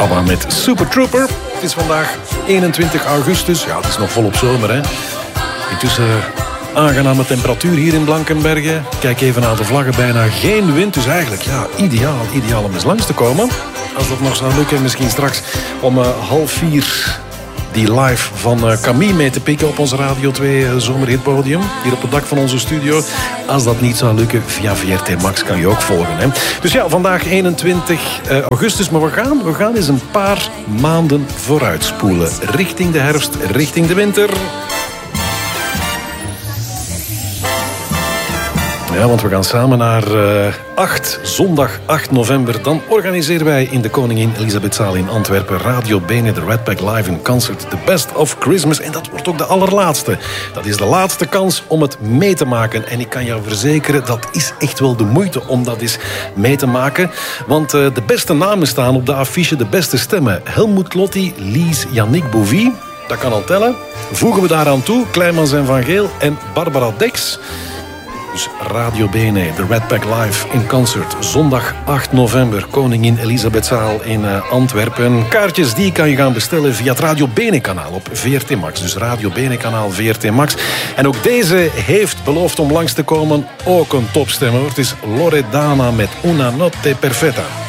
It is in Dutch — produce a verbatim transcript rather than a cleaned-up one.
ABBA met Super Trooper. Het is vandaag eenentwintig augustus. Ja, het is nog volop zomer, hè. Intussen aangename temperatuur hier in Blankenberge. Kijk even naar de vlaggen, bijna geen wind. Dus eigenlijk, ja, ideaal, ideaal om eens langs te komen. Als dat nog zou lukken, misschien straks om uh, half vier die live van uh, Camille mee te pikken op ons Radio twee uh, zomerhitpodium. Hier op het dak van onze studio. Als dat niet zou lukken, via V R T Max kan je ook volgen. Hè? Dus ja, vandaag eenentwintig augustus. Maar we gaan, we gaan eens een paar maanden vooruitspoelen. Richting de herfst, richting de winter. Ja, want we gaan samen naar uh, acht, zondag acht november. Dan organiseren wij in de Koningin Elisabethzaal in Antwerpen Radio Bene, de Redpack Live in Concert, The Best of Christmas. En dat wordt ook de allerlaatste. Dat is de laatste kans om het mee te maken. En ik kan jou verzekeren, dat is echt wel de moeite om dat eens mee te maken. Want uh, de beste namen staan op de affiche, de beste stemmen. Helmoet Lotti, Lies, Yannick Bouvie. Dat kan al tellen. Voegen we daaraan toe Kleimans en Van Geel en Barbara Dex. Dus Radio Bene, de Redpack Live in Concert. Zondag acht november, Koningin Elisabethzaal in uh, Antwerpen. Kaartjes die kan je gaan bestellen via het Radio Bene kanaal op V R T Max. Dus Radio Bene kanaal V R T Max. En ook deze heeft beloofd om langs te komen. Ook een topstemmer. Het is Loredana met Una Notte Perfetta.